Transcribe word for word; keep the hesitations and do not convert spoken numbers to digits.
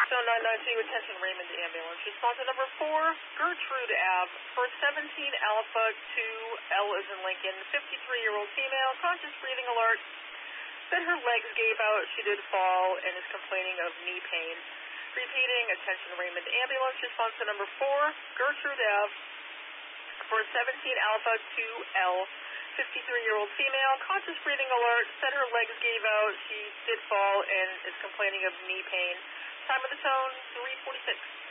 Zone nine nine two, attention Raymond ambulance. Response to number four, Gertrude Ave, for seventeen Alpha two, L as in Lincoln, fifty-three-year-old female, conscious breathing alert, said her legs gave out, she did fall, and is complaining of knee pain. Repeating, attention Raymond ambulance. Response to number four, Gertrude Ave, for seventeen Alpha two, L, fifty-three-year-old female, conscious breathing alert, said her legs gave out, she did fall, and is complaining of knee pain. Time of the tone, three forty-six.